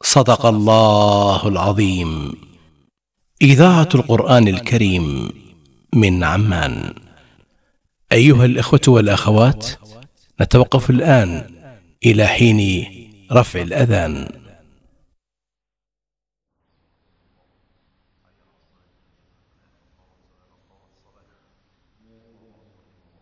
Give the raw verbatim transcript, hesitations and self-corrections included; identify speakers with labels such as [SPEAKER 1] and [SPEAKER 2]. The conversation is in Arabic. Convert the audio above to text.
[SPEAKER 1] صدق الله العظيم. إذاعة القرآن الكريم من عمان. أيها الإخوة والأخوات، نتوقف الآن إلى حين رفع الأذان.